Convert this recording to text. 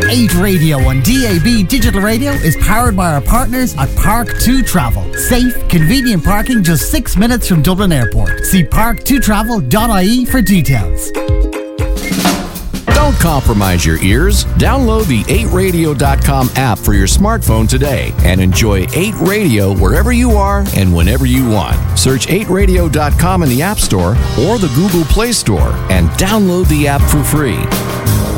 8 Radio on DAB Digital Radio is powered by our partners at Park2 Travel. Safe, convenient parking just 6 minutes from Dublin Airport. See park2travel.ie for details. Don't compromise your ears. Download the 8radio.com app for your smartphone today and enjoy 8 Radio wherever you are and whenever you want. Search 8radio.com in the App Store or the Google Play Store and download the app for free.